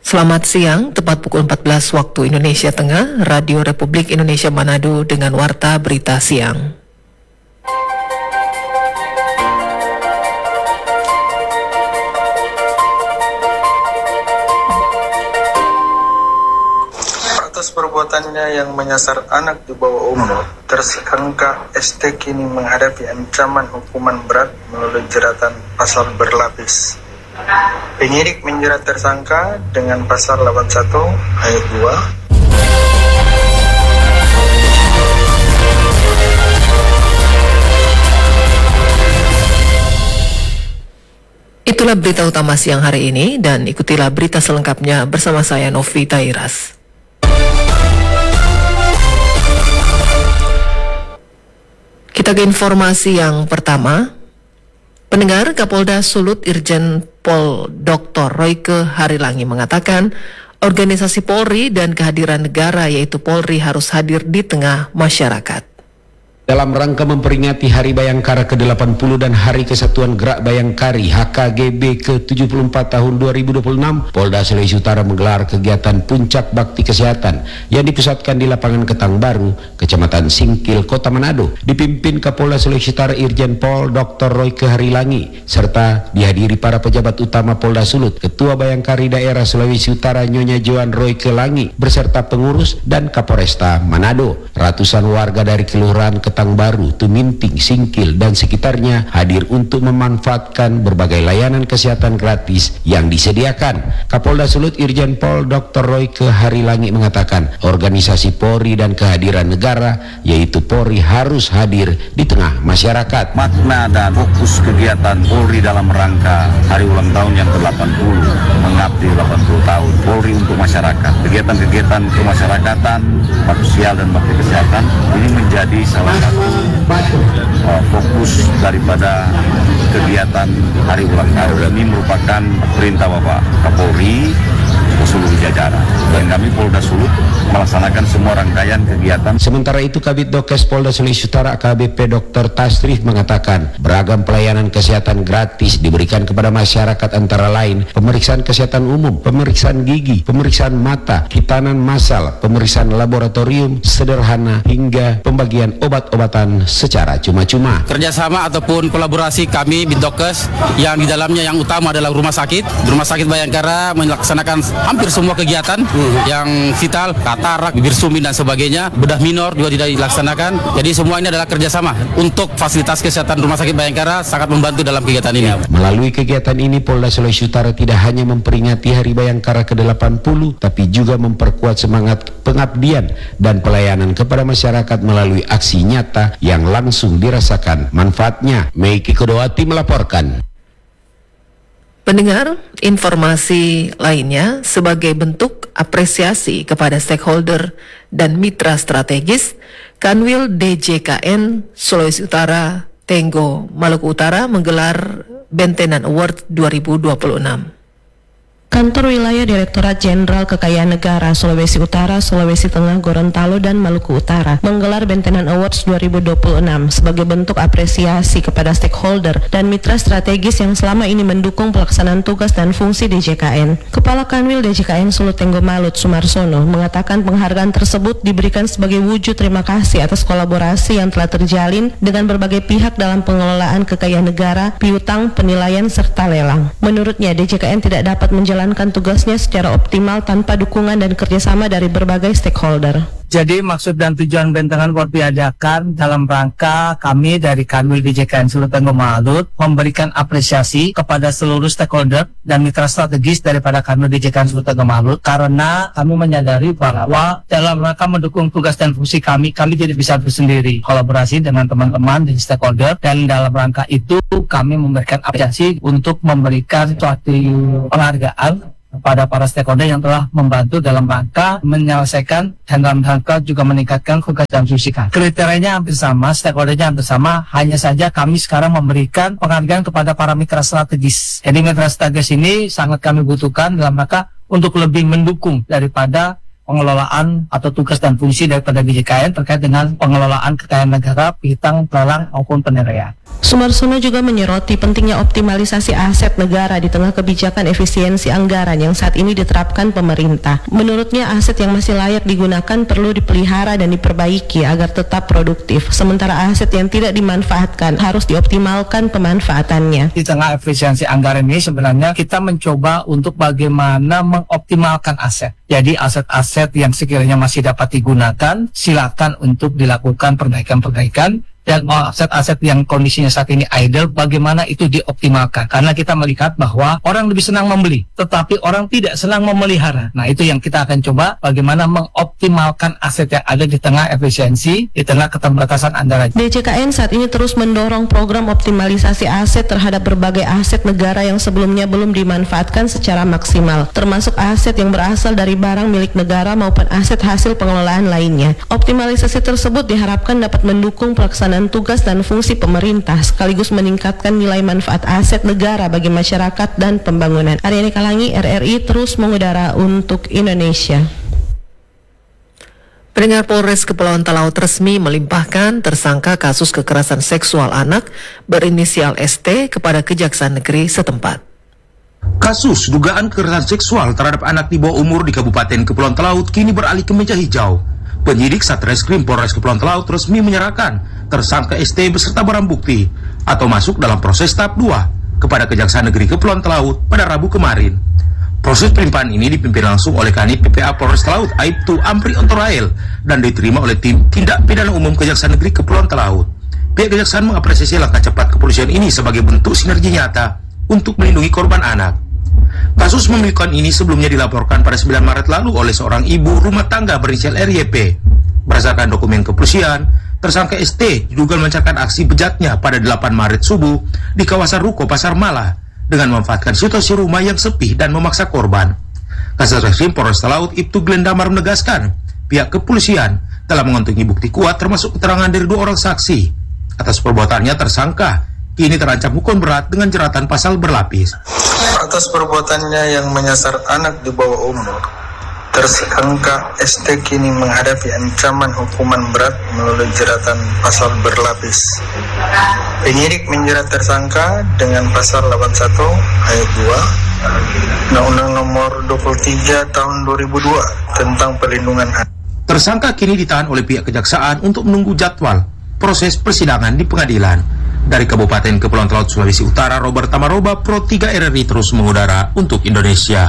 Selamat siang, tepat pukul 14 waktu Indonesia Tengah, Radio Republik Indonesia Manado dengan Warta Berita Siang. Atas perbuatannya yang menyasar anak di bawah umur, tersangka ST kini menghadapi ancaman hukuman berat melalui jeratan pasal berlapis. Penyidik menjerat tersangka dengan pasal 81 ayat 2. Itulah berita utama siang hari ini dan ikutilah berita selengkapnya bersama saya Novita Iras. Kita ke informasi yang pertama. Pendengar, Kapolda Sulut Irjen Pol Dr. Royke Harilangi mengatakan organisasi Polri dan kehadiran negara yaitu Polri harus hadir di tengah masyarakat. Dalam rangka memperingati Hari Bayangkara ke-80 dan Hari Kesatuan Gerak Bayangkari HKGB ke-74 tahun 2026, Polda Sulawesi Utara menggelar kegiatan Puncak Bakti Kesehatan yang dipusatkan di lapangan Ketang Baru, Kecamatan Singkil, Kota Manado, dipimpin Kapolda Sulawesi Utara Irjen Pol Dr. Royke Harilangi, serta dihadiri para pejabat utama Polda Sulut, Ketua Bayangkari Daerah Sulawesi Utara Nyonya Joan Royke Langi, beserta pengurus dan Kapolresta Manado. Ratusan warga dari Kelurahan Ketang Baru, Tuminting, Singkil, dan sekitarnya hadir untuk memanfaatkan berbagai layanan kesehatan gratis yang disediakan. Kapolda Sulut Irjen Pol Dr. Royke Harilangi mengatakan organisasi Polri dan kehadiran negara yaitu Polri harus hadir di tengah masyarakat. Makna dan fokus kegiatan Polri dalam rangka hari ulang tahun yang ke-80 mengabdi 80 tahun Polri untuk masyarakat. Kegiatan-kegiatan kemasyarakatan, bakti sosial dan bakti kesehatan ini menjadi salah satu fokus daripada kegiatan hari ulang tahun. Ini merupakan perintah Bapak Kapolri ke seluruh jajaran dan kami Polda Sulut melaksanakan semua rangkaian kegiatan. Sementara itu Kabid Dokes Polda Sulawesi Utara AKBP Dr. Tasrif mengatakan beragam pelayanan kesehatan gratis diberikan kepada masyarakat antara lain pemeriksaan kesehatan umum, pemeriksaan gigi, pemeriksaan mata, hitanan massal, pemeriksaan laboratorium sederhana hingga pembagian obat-obatan secara cuma-cuma. Kerjasama ataupun kolaborasi kami Bidokes yang di dalamnya yang utama adalah Rumah Sakit Bayangkara melaksanakan hampir semua kegiatan yang vital, katarak, bibir sumit dan sebagainya, bedah minor juga tidak dilaksanakan. Jadi semua ini adalah kerjasama untuk fasilitas kesehatan Rumah Sakit Bayangkara sangat membantu dalam kegiatan ini. Melalui kegiatan ini Polda Sulawesi Utara tidak hanya memperingati Hari Bayangkara ke-80 tapi juga memperkuat semangat pengabdian dan pelayanan kepada masyarakat melalui aksi nyata yang langsung dirasakan manfaatnya. Meiki Kodowati melaporkan. Pendengar, informasi lainnya sebagai bentuk apresiasi kepada stakeholder dan mitra strategis, Kanwil DJKN Sulawesi Utara Tenggo Maluku Utara menggelar Bentenan Award 2026. Kantor Wilayah Direktorat Jenderal Kekayaan Negara Sulawesi Utara, Sulawesi Tengah, Gorontalo, dan Maluku Utara menggelar Bentenan Awards 2026 sebagai bentuk apresiasi kepada stakeholder dan mitra strategis yang selama ini mendukung pelaksanaan tugas dan fungsi DJKN. Kepala Kanwil DJKN Sulut Tenggo Malut Sumarsono mengatakan penghargaan tersebut diberikan sebagai wujud terima kasih atas kolaborasi yang telah terjalin dengan berbagai pihak dalam pengelolaan kekayaan negara, piutang, penilaian, serta lelang. Menurutnya, DJKN tidak dapat menjalankan tugasnya secara optimal tanpa dukungan dan kerjasama dari berbagai stakeholder. Jadi maksud dan tujuan Bentenan Award diadakan dalam rangka kami dari Kanwil DJKN Sulut Tenggo Malut memberikan apresiasi kepada seluruh stakeholder dan mitra strategis daripada Kanwil DJKN Sulut Tenggo Malut karena kami menyadari bahwa dalam rangka mendukung tugas dan fungsi kami tidak bisa bersendiri, kolaborasi dengan teman-teman dan stakeholder, dan dalam rangka itu kami memberikan apresiasi untuk memberikan suatu penghargaan kepada para stakeholder yang telah membantu dalam rangka menyelesaikan dan dalam rangka juga meningkatkan tugas dan fungsi kami. Kriterianya hampir sama, stakeholdernya hampir sama, hanya saja kami sekarang memberikan penghargaan kepada para mitra strategis. Jadi mitra strategis ini sangat kami butuhkan dalam rangka untuk lebih mendukung daripada pengelolaan atau tugas dan fungsi daripada BJKN terkait dengan pengelolaan kekayaan negara, piutang, pelelang maupun penilaian. Sumarsono juga menyoroti pentingnya optimalisasi aset negara di tengah kebijakan efisiensi anggaran yang saat ini diterapkan pemerintah. Menurutnya aset yang masih layak digunakan perlu dipelihara dan diperbaiki agar tetap produktif, sementara aset yang tidak dimanfaatkan harus dioptimalkan pemanfaatannya. Di tengah efisiensi anggaran ini sebenarnya kita mencoba untuk bagaimana mengoptimalkan aset. Jadi aset-aset yang sekiranya masih dapat digunakan, silakan untuk dilakukan perbaikan-perbaikan. Dan aset-aset yang kondisinya saat ini idle, bagaimana itu dioptimalkan. Karena kita melihat bahwa orang lebih senang membeli, tetapi orang tidak senang memelihara. Nah, itu yang kita akan coba, bagaimana mengoptimalkan aset yang ada di tengah efisiensi, di tengah keterbatasan anggaran. BJKN saat ini terus mendorong program optimalisasi aset terhadap berbagai aset negara yang sebelumnya belum dimanfaatkan secara maksimal, termasuk aset yang berasal dari barang milik negara maupun aset hasil pengelolaan lainnya. Optimalisasi tersebut diharapkan dapat mendukung pelaksanaan tugas dan fungsi pemerintah sekaligus meningkatkan nilai manfaat aset negara bagi masyarakat dan pembangunan. Aryani Kalangi, RRI terus mengudara untuk Indonesia. Pendengar, Polres Kepulauan Talaut resmi melimpahkan tersangka kasus kekerasan seksual anak berinisial ST kepada Kejaksaan Negeri setempat. Kasus dugaan kekerasan seksual terhadap anak di bawah umur di Kabupaten Kepulauan Talaut kini beralih ke meja hijau. Penyidik Satreskrim Polres Kepulauan Talaut resmi menyerahkan tersangka ST beserta barang bukti atau masuk dalam proses tahap 2 kepada Kejaksaan Negeri Kepulauan Talaut pada Rabu kemarin. Proses pelimpahan ini dipimpin langsung oleh Kanit PPA Polres Talaut Aibtu Amri Ontorael dan diterima oleh tim Tindak Pidana Umum Kejaksaan Negeri Kepulauan Talaut. Pihak Kejaksaan mengapresiasi langkah cepat kepolisian ini sebagai bentuk sinergi nyata untuk melindungi korban anak. Kasus mememilukan ini sebelumnya dilaporkan pada 9 Maret lalu oleh seorang ibu rumah tangga berinisial RYP. Berdasarkan dokumen kepolisian, tersangka ST diduga melancarkan aksi bejatnya pada 8 Maret subuh di kawasan Ruko Pasar Malah dengan memanfaatkan situasi rumah yang sepi dan memaksa korban. Kasatreskrim Polres Talaut Ibtu Glendamar menegaskan, pihak kepolisian telah mengantongi bukti kuat termasuk keterangan dari 2 orang saksi. Atas perbuatannya tersangka kini terancam hukuman berat dengan jeratan pasal berlapis. Atas perbuatannya yang menyasar anak di bawah umur, tersangka ST kini menghadapi ancaman hukuman berat melalui jeratan pasal berlapis. Penyidik menjerat tersangka dengan pasal 81 ayat 2 Undang-Undang Nomor 23 Tahun 2002 tentang Perlindungan Anak. Tersangka kini ditahan oleh pihak kejaksaan untuk menunggu jadwal proses persidangan di pengadilan. Dari Kabupaten Kepulauan Talaut, Sulawesi Utara, Robert Tamaroba, Pro 3 RRI terus mengudara untuk Indonesia.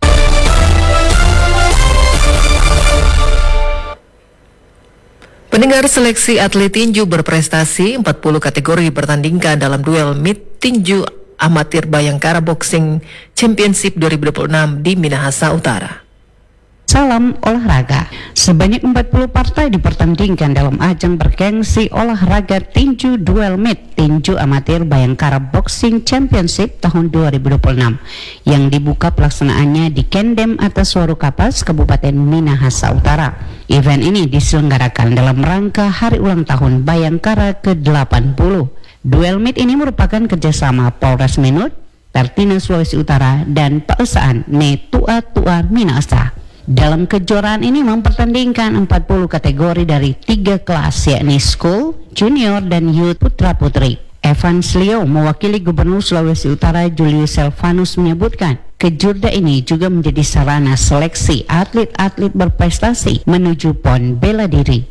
Pendengar, seleksi atlet tinju berprestasi 40 kategori bertandingkan dalam duel MIT Tinju Amatir Bayangkara Boxing Championship 2026 di Minahasa Utara. Salam olahraga. Sebanyak 40 partai dipertandingkan dalam ajang bergengsi olahraga tinju duel MIT Tinju Amatir Bayangkara Boxing Championship tahun 2026 yang dibuka pelaksanaannya di Kendem Atas Waru Kapas, Kabupaten Minahasa Utara. Event ini diselenggarakan dalam rangka hari ulang tahun Bayangkara ke-80. Duel MIT ini merupakan kerjasama Polres Minut, Pertina Sulawesi Utara, dan Paesaan Ne Tua Minahasa. Dalam kejuaraan ini mempertandingkan 40 kategori dari 3 kelas, yakni School, Junior, dan Youth Putra-Putri. Evans Leo, mewakili Gubernur Sulawesi Utara Julius Selvanus, menyebutkan kejurda ini juga menjadi sarana seleksi atlet-atlet berprestasi menuju PON bela diri.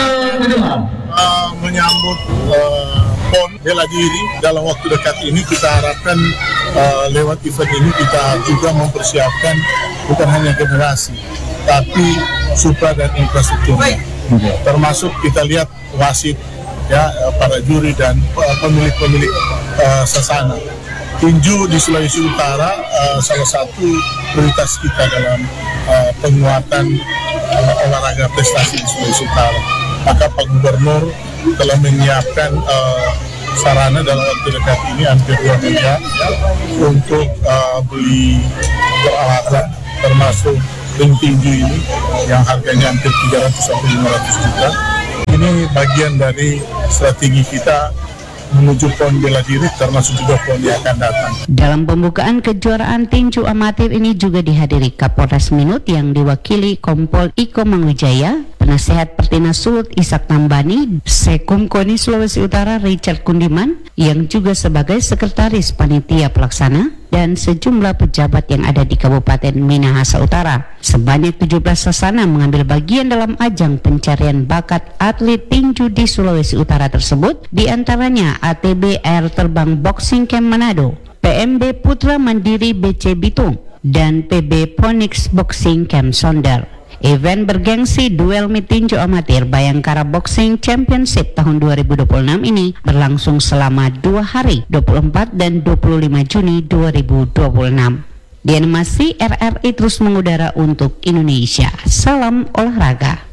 Menyambut PON bela diri dalam waktu dekat ini, kita harapkan lewat event ini kita juga mempersiapkan bukan hanya generasi, tapi supra dan infrastrukturnya. Termasuk kita lihat wasit, ya, para juri dan pemilik-pemilik sasana. Tinju di Sulawesi Utara salah satu prioritas kita dalam penguatan olahraga prestasi di Sulawesi Utara. Maka Pak Gubernur telah menyiapkan sarana dalam waktu dekat ini hampir 2 miliar untuk beli alat, termasuk ring tinju ini yang harganya hampir 300 sampai 500 juta. Ini bagian dari strategi kita menuju PON bela diri termasuk juga PON yang akan datang. Dalam pembukaan kejuaraan tinju amatir ini juga dihadiri Kapolres Minut yang diwakili Kompol Iko Mangwijaya, Penasehat Pertinas Sulut Ishak Tambani, Sekum KONI Sulawesi Utara Richard Kundiman yang juga sebagai sekretaris panitia pelaksana, dan sejumlah pejabat yang ada di Kabupaten Minahasa Utara. Sebanyak 17 sasana mengambil bagian dalam ajang pencarian bakat atlet tinju di Sulawesi Utara tersebut, di antaranya ATB Air Terbang Boxing Camp Manado, PMB Putra Mandiri BC Bitung, dan PB Ponix Boxing Camp Sonder. Event bergengsi duel meet tinju amatir Bayangkara Boxing Championship tahun 2026 ini berlangsung selama 2 hari, 24 dan 25 Juni 2026. Dianimasi RRI terus mengudara untuk Indonesia. Salam olahraga.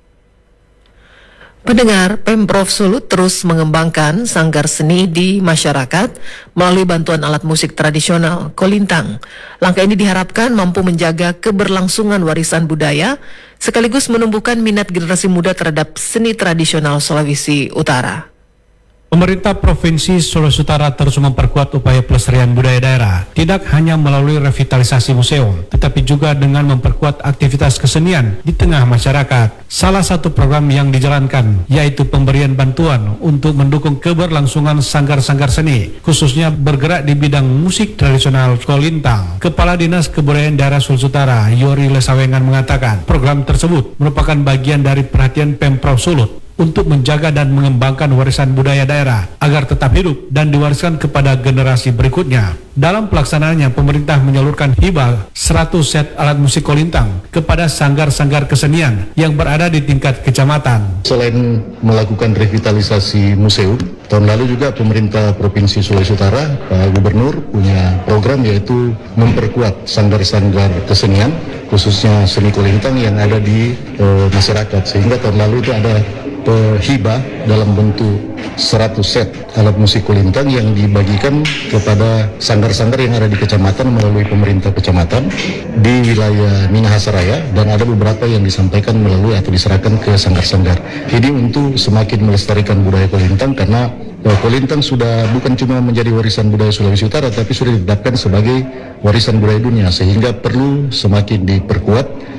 Pendengar, Pemprov Sulut terus mengembangkan sanggar seni di masyarakat melalui bantuan alat musik tradisional kolintang. Langkah ini diharapkan mampu menjaga keberlangsungan warisan budaya sekaligus menumbuhkan minat generasi muda terhadap seni tradisional Sulawesi Utara. Pemerintah Provinsi Sulawesi Utara terus memperkuat upaya pelestarian budaya daerah, tidak hanya melalui revitalisasi museum, tetapi juga dengan memperkuat aktivitas kesenian di tengah masyarakat. Salah satu program yang dijalankan yaitu pemberian bantuan untuk mendukung keberlangsungan sanggar-sanggar seni, khususnya bergerak di bidang musik tradisional kolintang. Kepala Dinas Kebudayaan Daerah Sulawesi Utara, Yori Lesawengan mengatakan, program tersebut merupakan bagian dari perhatian Pemprov Sulut untuk menjaga dan mengembangkan warisan budaya daerah agar tetap hidup dan diwariskan kepada generasi berikutnya. Dalam pelaksanaannya, pemerintah menyalurkan hibah 100 set alat musik kolintang kepada sanggar-sanggar kesenian yang berada di tingkat kecamatan. Selain melakukan revitalisasi museum, tahun lalu juga pemerintah Provinsi Sulawesi Utara, Pak Gubernur punya program yaitu memperkuat sanggar-sanggar kesenian, khususnya seni kolintang yang ada di masyarakat. Sehingga tahun lalu itu ada hibah dalam bentuk 100 set alat musik kolintang yang dibagikan kepada sanggar-sanggar yang ada di kecamatan melalui pemerintah kecamatan di wilayah Minahasa Raya, dan ada beberapa yang disampaikan melalui atau diserahkan ke sanggar-sanggar. Ini untuk semakin melestarikan budaya kolintang, karena kolintang sudah bukan cuma menjadi warisan budaya Sulawesi Utara, tapi sudah ditetapkan sebagai warisan budaya dunia, sehingga perlu semakin diperkuat,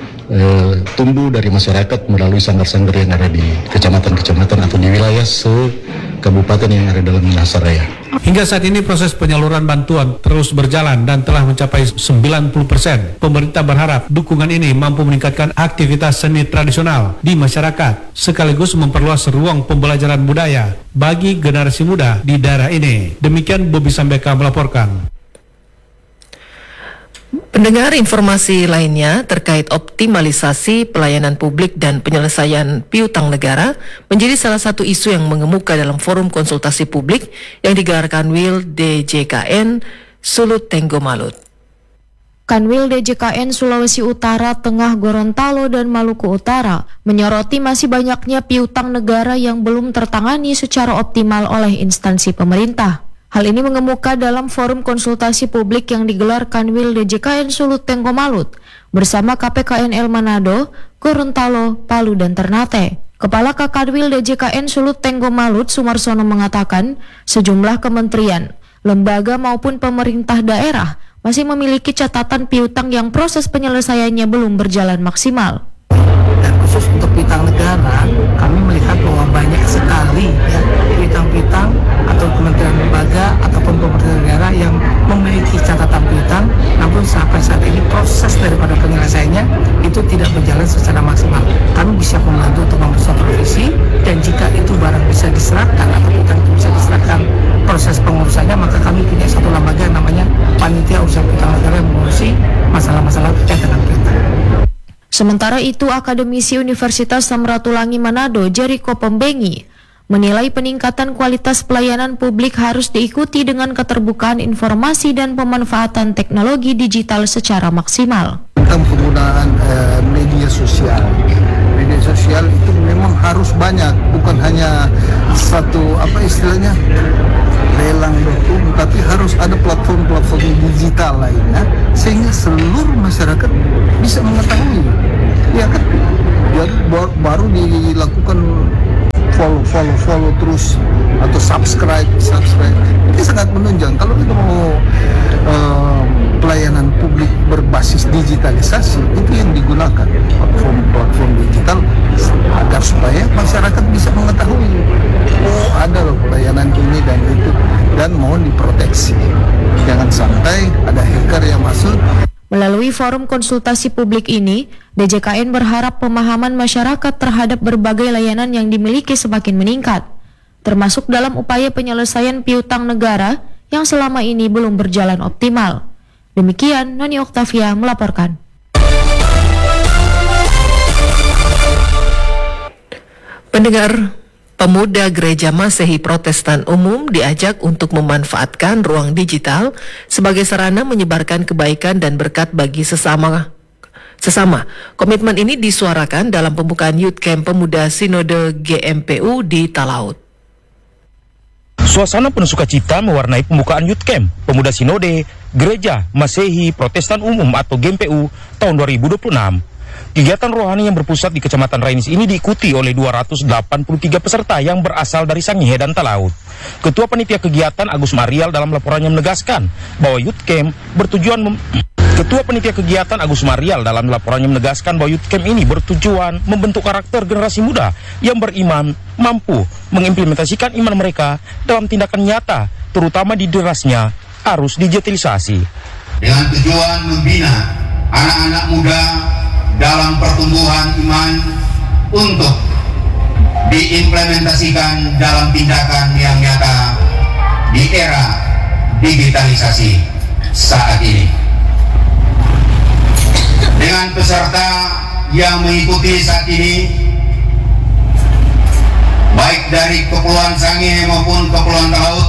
tumbuh dari masyarakat melalui sanggar-sanggar yang ada di kecamatan-kecamatan atau di wilayah kabupaten yang ada dalam Minahasa Raya. Hingga saat ini proses penyaluran bantuan terus berjalan dan telah mencapai 90%. Pemerintah berharap dukungan ini mampu meningkatkan aktivitas seni tradisional di masyarakat, sekaligus memperluas ruang pembelajaran budaya bagi generasi muda di daerah ini. Demikian Bobi Sambeka melaporkan. Pendengar, informasi lainnya terkait optimalisasi pelayanan publik dan penyelesaian piutang negara menjadi salah satu isu yang mengemuka dalam forum konsultasi publik yang digelar Kanwil DJKN Sulut Tenggo Malut. Kanwil DJKN Sulawesi Utara, Tengah, Gorontalo, dan Maluku Utara menyoroti masih banyaknya piutang negara yang belum tertangani secara optimal oleh instansi pemerintah. Hal ini mengemuka dalam forum konsultasi publik yang digelar Kanwil DJKN Sulut Tenggo Malut bersama KPKNL Manado, Gorontalo, Palu, dan Ternate. Kepala Kakanwil DJKN Sulut Tenggo Malut, Sumarsono, mengatakan sejumlah kementerian, lembaga maupun pemerintah daerah masih memiliki catatan piutang yang proses penyelesaiannya belum berjalan maksimal. Dan khusus untuk piutang negara, kami melihat bahwa banyak sekali piutang-piutang atau kementerian lembaga ataupun pemerintah daerah yang memiliki catatan piutang, namun sampai saat ini proses daripada penyelesaiannya itu tidak berjalan secara maksimal. Kami bisa membantu untuk membuat revisi, dan jika itu barang bisa diserahkan atau piutang itu bisa diserahkan proses pengurusannya, maka kami punya satu lembaga yang namanya Panitia Urusan Piutang Negara yang mengurusi masalah-masalah terkait dengan piutang. Sementara itu, akademisi Universitas Samratulangi Manado, Jericho Pembengi, menilai peningkatan kualitas pelayanan publik harus diikuti dengan keterbukaan informasi dan pemanfaatan teknologi digital secara maksimal. Tentang penggunaan media sosial. Media sosial itu memang harus banyak, bukan hanya satu lelang.com, tapi harus ada platform-platform digital lainnya sehingga seluruh masyarakat bisa mengetahui. Ya kan? Jadi baru dilakukan follow terus atau subscribe ini sangat menunjang. Kalau kita mau pelayanan publik berbasis digitalisasi, itu yang digunakan platform digital agar supaya masyarakat bisa mengetahui ada loh pelayanan ini dan itu, dan mohon diproteksi, jangan sampai ada hacker yang masuk. Melalui forum konsultasi publik ini, DJKN berharap pemahaman masyarakat terhadap berbagai layanan yang dimiliki semakin meningkat, termasuk dalam upaya penyelesaian piutang negara yang selama ini belum berjalan optimal. Demikian, Noni Oktavia melaporkan. Pendengar, pemuda Gereja Masehi Protestan Umum diajak untuk memanfaatkan ruang digital sebagai sarana menyebarkan kebaikan dan berkat bagi sesama. Komitmen ini disuarakan dalam pembukaan Youth Camp Pemuda Sinode GMPU di Talaut. Suasana penuh sukacita mewarnai pembukaan Youth Camp Pemuda Sinode Gereja Masehi Protestan Umum atau GMPU tahun 2026. Kegiatan rohani yang berpusat di Kecamatan Rainis ini diikuti oleh 283 peserta yang berasal dari Sangihe dan Talaut. Ketua Panitia Kegiatan Agus Marial dalam laporannya menegaskan bahwa Youth Camp Youth Camp ini bertujuan membentuk karakter generasi muda yang beriman, mampu mengimplementasikan iman mereka dalam tindakan nyata, terutama di derasnya arus digitalisasi. Dengan tujuan membina anak-anak muda dalam pertumbuhan iman untuk diimplementasikan dalam tindakan yang nyata di era digitalisasi saat ini. Dengan peserta yang mengikuti saat ini, baik dari Kepulauan Sangihe maupun Kepulauan Talaut,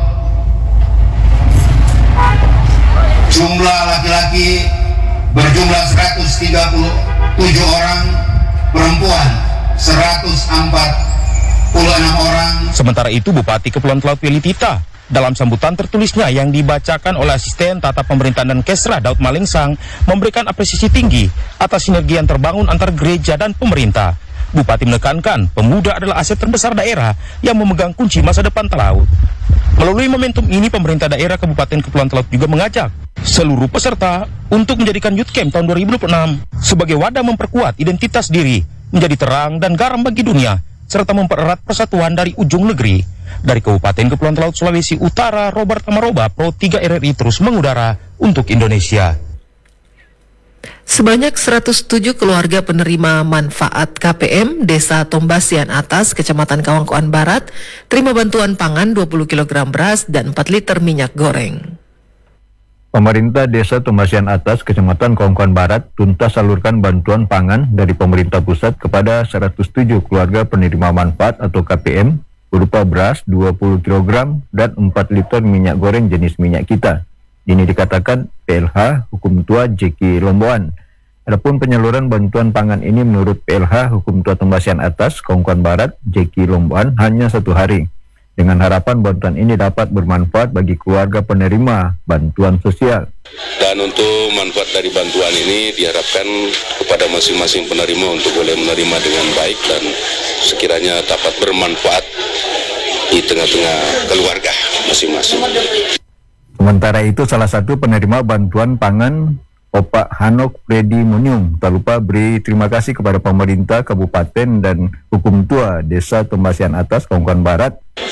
jumlah laki-laki berjumlah 137 orang, perempuan 146 orang. Sementara itu, Bupati Kepulauan Talaut Willy Tita dalam sambutan tertulisnya yang dibacakan oleh asisten tata pemerintahan dan Kesra Daud Malingsang memberikan apresiasi tinggi atas sinergi yang terbangun antar gereja dan pemerintah. Bupati menekankan pemuda adalah aset terbesar daerah yang memegang kunci masa depan Talaut. Melalui momentum ini, pemerintah daerah Kabupaten Kepulauan Talaut juga mengajak seluruh peserta untuk menjadikan Youth Camp tahun 2026 sebagai wadah memperkuat identitas diri, menjadi terang dan garam bagi dunia, serta mempererat persatuan dari ujung negeri. Dari Kabupaten Kepulauan Talaut, Sulawesi Utara, Robert Amaroba, Pro 3 RRI terus mengudara untuk Indonesia. Sebanyak 107 keluarga penerima manfaat KPM Desa Tombasian Atas, Kecamatan Kawangkoan Barat, terima bantuan pangan 20 kg beras dan 4 liter minyak goreng. Pemerintah Desa Tombasian Atas, Kecamatan Kawangkoan Barat, tuntas salurkan bantuan pangan dari pemerintah pusat kepada 107 keluarga penerima manfaat atau KPM berupa beras 20 kg dan 4 liter minyak goreng jenis minyak kita. Ini dikatakan PLH Hukum Tua Jeki Lomboan. Adapun penyaluran bantuan pangan ini menurut PLH Hukum Tua Tombasian Atas, Kawangkoan Barat, Jeki Lomboan hanya 1 hari. Dengan harapan bantuan ini dapat bermanfaat bagi keluarga penerima bantuan sosial. Dan untuk manfaat dari bantuan ini diharapkan kepada masing-masing penerima untuk boleh menerima dengan baik dan sekiranya dapat bermanfaat di tengah-tengah keluarga masing-masing. Sementara itu, salah satu penerima bantuan pangan, Opak Hanok Freddy Munyung, tak lupa beri terima kasih kepada pemerintah Kabupaten dan Hukum Tua Desa Tombasian Atas, Kawangkoan Barat.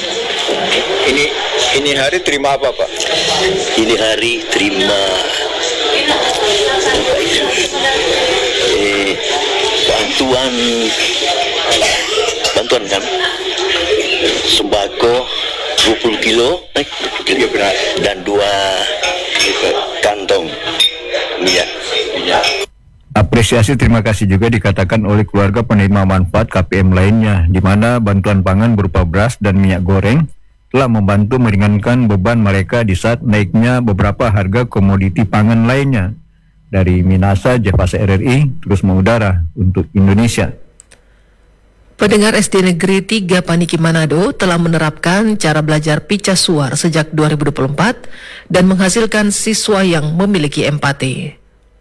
Ini hari terima apa, Pak? Ini hari terima bantuan kan sembako 20 kilo dan 2 kantong minyak. Apresiasi terima kasih juga dikatakan oleh keluarga penerima manfaat KPM lainnya, di mana bantuan pangan berupa beras dan minyak goreng telah membantu meringankan beban mereka di saat naiknya beberapa harga komoditi pangan lainnya. Dari Minasa, Jefasa RRI terus mengudara untuk Indonesia. Pendengar SD Negeri 3 Paniki Manado telah menerapkan cara belajar picah suar sejak 2024 dan menghasilkan siswa yang memiliki empati.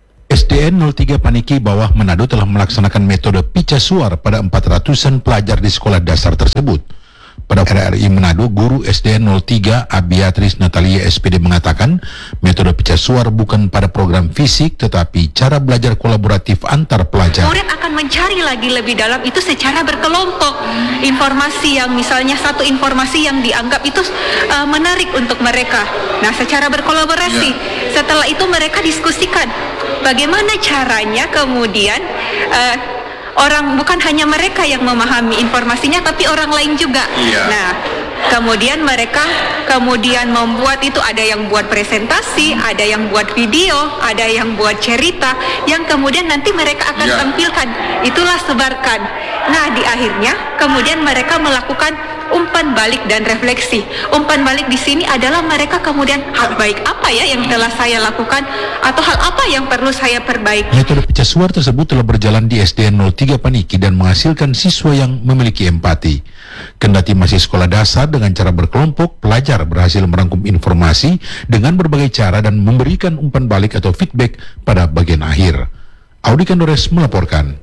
SDN 03 Paniki Bawah Manado telah melaksanakan metode picasuar pada 400-an pelajar di sekolah dasar tersebut. Pada RRI Manado, guru SDN 03 Abiatris Natalia SPD mengatakan metode picasuar bukan pada program fisik tetapi cara belajar kolaboratif antar pelajar. Murid akan mencari lagi lebih dalam itu secara berkelompok. Informasi yang misalnya satu informasi yang dianggap itu menarik untuk mereka. Nah, secara berkolaborasi. Setelah itu mereka diskusikan bagaimana caranya kemudian orang, bukan hanya mereka yang memahami informasinya tapi orang lain juga. Nah, kemudian mereka membuat itu, ada yang buat presentasi, ada yang buat video, ada yang buat cerita yang kemudian nanti mereka akan tampilkan. Itulah sebarkan. Nah, di akhirnya kemudian mereka melakukan umpan balik dan refleksi. Umpan balik di sini adalah mereka kemudian hal baik apa ya yang telah saya lakukan atau hal apa yang perlu saya perbaiki. Metode picasuar tersebut telah berjalan di SDN 03 Paniki dan menghasilkan siswa yang memiliki empati. Kendati masih sekolah dasar, dengan cara berkelompok, pelajar berhasil merangkum informasi dengan berbagai cara dan memberikan umpan balik atau feedback pada bagian akhir. Audi Kandores melaporkan.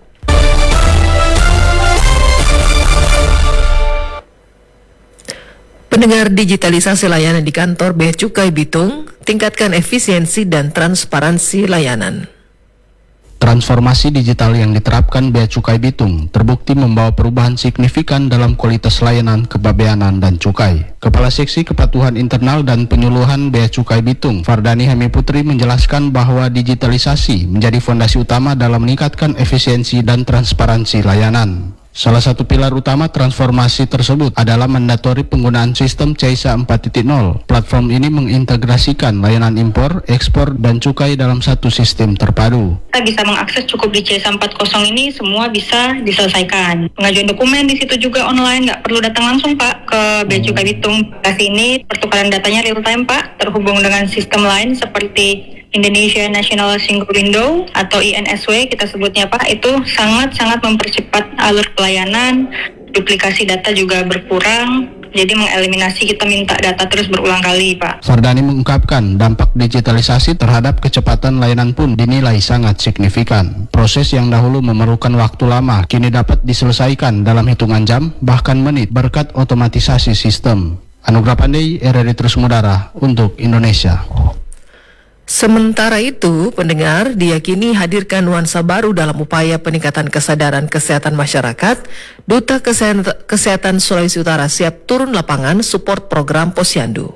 Pendengar, digitalisasi layanan di kantor Bea Cukai Bitung, tingkatkan efisiensi dan transparansi layanan. Transformasi digital yang diterapkan Bea Cukai Bitung terbukti membawa perubahan signifikan dalam kualitas layanan kepabeanan dan cukai. Kepala Seksi Kepatuhan Internal dan Penyuluhan Bea Cukai Bitung, Fardani Hemi Putri, menjelaskan bahwa digitalisasi menjadi fondasi utama dalam meningkatkan efisiensi dan transparansi layanan. Salah satu pilar utama transformasi tersebut adalah mandatori penggunaan sistem CISA 4.0. Platform ini mengintegrasikan layanan impor, ekspor, dan cukai dalam satu sistem terpadu. Kita bisa mengakses cukup di CISA 4.0 ini, semua bisa diselesaikan. Pengajuan dokumen di situ juga online, nggak perlu datang langsung Pak ke Bea Cukai Bitung. Di sini pertukaran datanya real time Pak, terhubung dengan sistem lain seperti Indonesia National Single Window atau INSW kita sebutnya Pak, itu sangat-sangat mempercepat alur pelayanan, duplikasi data juga berkurang, jadi mengeliminasi kita minta data terus berulang kali Pak. Fardani mengungkapkan dampak digitalisasi terhadap kecepatan layanan pun dinilai sangat signifikan. Proses yang dahulu memerlukan waktu lama kini dapat diselesaikan dalam hitungan jam, bahkan menit berkat otomatisasi sistem. Anugrah Pandey, RRI Terus Mudara untuk Indonesia. Sementara itu, pendengar, diyakini hadirkan nuansa baru dalam upaya peningkatan kesadaran kesehatan masyarakat, Duta Kesehatan Sulawesi Utara siap turun lapangan support program Posyandu.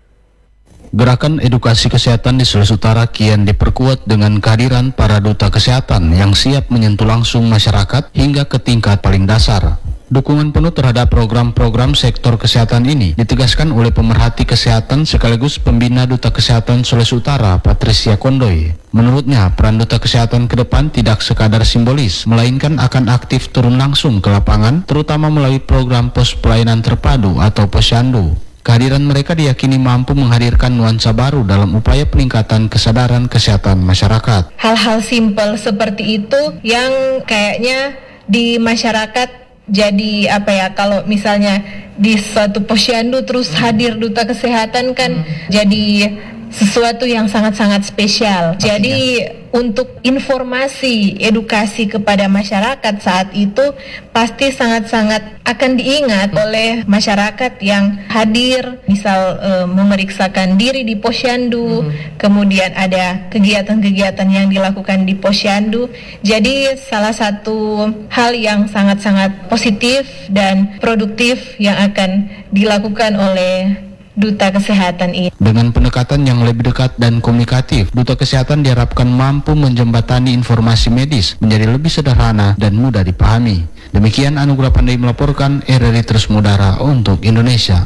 Gerakan edukasi kesehatan di Sulawesi Utara kian diperkuat dengan kehadiran para duta kesehatan yang siap menyentuh langsung masyarakat hingga ke tingkat paling dasar. Dukungan penuh terhadap program-program sektor kesehatan ini ditegaskan oleh pemerhati kesehatan sekaligus pembina Duta Kesehatan Sulawesi Utara, Patricia Kondoy. Menurutnya, peran duta kesehatan ke depan tidak sekadar simbolis, melainkan akan aktif turun langsung ke lapangan, terutama melalui program pos pelayanan terpadu atau Posyandu. Kehadiran mereka diyakini mampu menghadirkan nuansa baru dalam upaya peningkatan kesadaran kesehatan masyarakat. Hal-hal simpel seperti itu yang kayaknya di masyarakat jadi apa ya, kalau misalnya di suatu posyandu terus hadir duta kesehatan kan jadi sesuatu yang sangat-sangat spesial. Pastinya. Jadi untuk informasi edukasi kepada masyarakat saat itu pasti sangat-sangat akan diingat oleh masyarakat yang hadir, misal memeriksakan diri di posyandu, kemudian ada kegiatan-kegiatan yang dilakukan di posyandu. Jadi salah satu hal yang sangat-sangat positif dan produktif yang akan dilakukan oleh Duta Kesehatan ini. Dengan pendekatan yang lebih dekat dan komunikatif, Duta Kesehatan diharapkan mampu menjembatani informasi medis menjadi lebih sederhana dan mudah dipahami. Demikian Anugrah Pandey melaporkan, RRI Terus Mudara untuk Indonesia.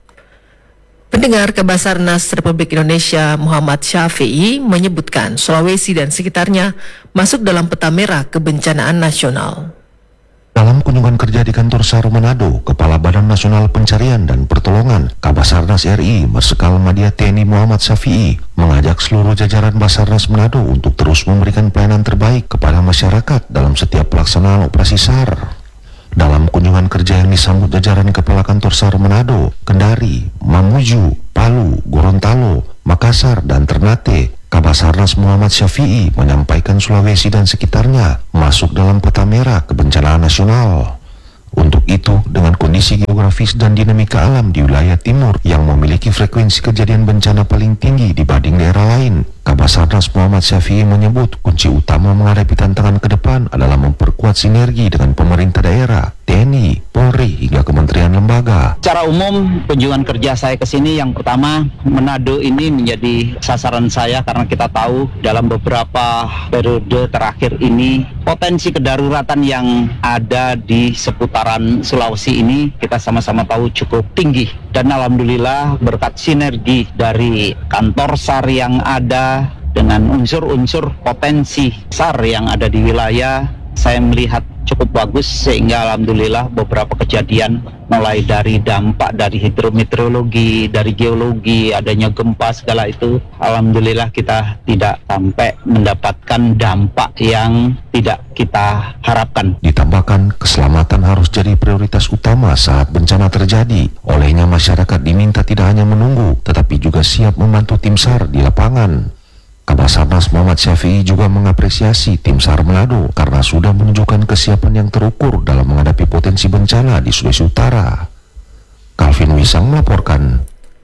Pendengar, Kabasarnas Republik Indonesia Muhammad Syafi'i menyebutkan Sulawesi dan sekitarnya masuk dalam peta merah kebencanaan nasional. Dalam kunjungan kerja di kantor SAR Manado, Kepala Badan Nasional Pencarian dan Pertolongan Kabasarnas RI Marsikal Madya TNI Muhammad Syafi'i mengajak seluruh jajaran Basarnas Manado untuk terus memberikan pelayanan terbaik kepada masyarakat dalam setiap pelaksanaan operasi SAR. Dalam kunjungan kerja yang disambut jajaran Kepala Kantor SAR Manado, Kendari, Mamuju, Palu, Gorontalo, Makassar, dan Ternate, Kabasarnas Muhammad Syafi'i menyampaikan Sulawesi dan sekitarnya masuk dalam peta merah kebencanaan nasional. Untuk itu, dengan kondisi geografis dan dinamika alam di wilayah timur yang memiliki frekuensi kejadian bencana paling tinggi dibanding daerah lain, Kabasarnas Muhammad Syafi'i menyebut kunci utama menghadapi tantangan ke depan adalah memperkuat sinergi dengan pemerintah daerah, TNI, Polri, hingga kementerian lembaga. Secara umum, kunjungan kerja saya ke sini yang pertama, Manado ini menjadi sasaran saya karena kita tahu dalam beberapa periode terakhir ini potensi kedaruratan yang ada di seputaran Sulawesi ini kita sama-sama tahu cukup tinggi. Dan alhamdulillah berkat sinergi dari kantor SAR yang ada dengan unsur-unsur potensi SAR yang ada di wilayah, saya melihat cukup bagus sehingga alhamdulillah beberapa kejadian mulai dari dampak dari hidrometeorologi, dari geologi, adanya gempa segala itu, alhamdulillah kita tidak sampai mendapatkan dampak yang tidak kita harapkan. Ditambahkan, keselamatan harus jadi prioritas utama saat bencana terjadi. Olehnya masyarakat diminta tidak hanya menunggu, tetapi juga siap membantu tim SAR di lapangan. Kabasarnas Muhammad Syafi'i juga mengapresiasi tim SAR Manado karena sudah menunjukkan kesiapan yang terukur dalam menghadapi potensi bencana di Sulawesi Utara. Calvin Wisang melaporkan.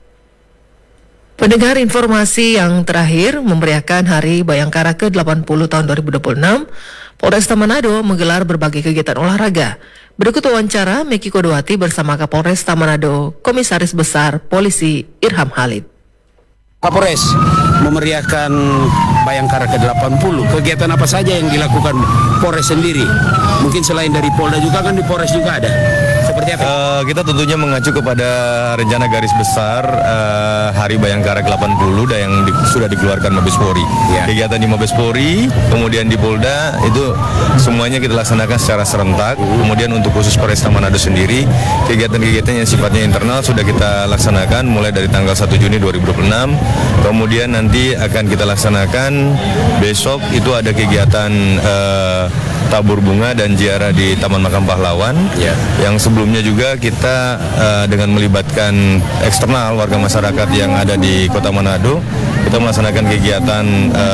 Pendengar, informasi yang terakhir memeriahkan Hari Bayangkara ke-80 tahun 2026, Polresta Manado menggelar berbagai kegiatan olahraga. Berikut wawancara Meki Kodowati bersama Kapolresta Manado, Komisaris Besar Polisi Irham Halid. Kapolres memeriahkan Bayangkara ke-80. Kegiatan apa saja yang dilakukan Polres sendiri? Mungkin selain dari Polda juga kan di Polres juga ada. Seperti apa? Kita tentunya mengacu kepada rencana garis besar Hari Bayangkara ke-80 yang sudah dikeluarkan Mabes Polri. Ya. Kegiatan di Mabes Polri, kemudian di Polda itu semuanya kita laksanakan secara serentak. Kemudian untuk khusus Polresta Manado sendiri, kegiatan-kegiatan yang sifatnya internal sudah kita laksanakan mulai dari tanggal 1 Juni 2026. Kemudian nanti akan kita laksanakan besok itu ada kegiatan tabur bunga dan ziarah di Taman Makam Pahlawan. Ya. Yang sebelumnya juga kita dengan melibatkan eksternal warga masyarakat yang ada di Kota Manado, kita melaksanakan kegiatan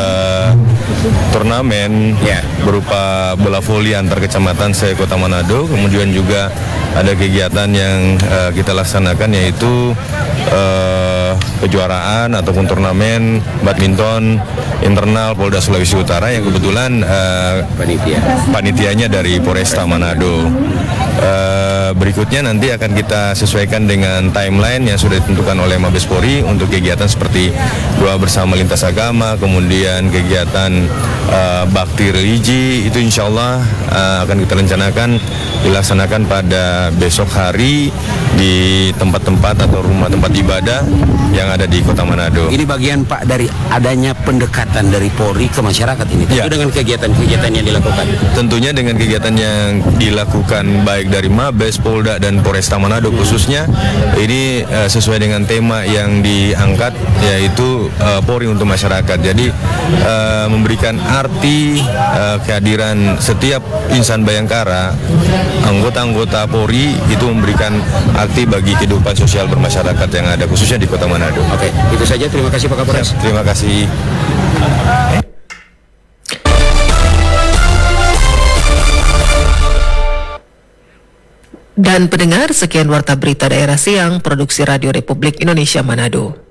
turnamen berupa bola voli antar kecamatan se-Kota Manado. Kemudian juga ada kegiatan yang kita laksanakan yaitu kejuaraan ataupun turnamen badminton internal Polda Sulawesi Utara yang kebetulan panitianya dari Polresta Manado. Berikutnya nanti akan kita sesuaikan dengan timeline yang sudah ditentukan oleh Mabes Polri untuk kegiatan seperti doa bersama lintas agama, kemudian kegiatan bakti religi, itu insya Allah akan kita rencanakan dilaksanakan pada besok hari di tempat-tempat atau rumah tempat ibadah yang ada di Kota Manado. Ini bagian Pak dari adanya pendekatan dari Polri ke masyarakat ini, tentu dengan kegiatan-kegiatan yang dilakukan. Tentunya dengan kegiatan yang dilakukan baik dari Mabes, Polda dan Polresta Manado khususnya, ini sesuai dengan tema yang diangkat yaitu Polri untuk masyarakat. Jadi memberikan arti kehadiran setiap insan Bayangkara, anggota-anggota Polri itu memberikan arti bagi kehidupan sosial bermasyarakat yang ada khususnya di Kota Manado. Oke, itu saja. Terima kasih Pak Kapolres. Terima kasih. Dan pendengar, sekian Warta Berita Daerah Siang, Produksi Radio Republik Indonesia Manado.